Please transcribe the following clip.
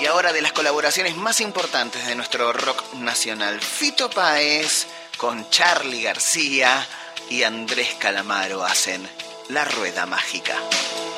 Y ahora de las colaboraciones más importantes de nuestro rock nacional, Fito Páez con Charly García y Andrés Calamaro hacen La Rueda Mágica.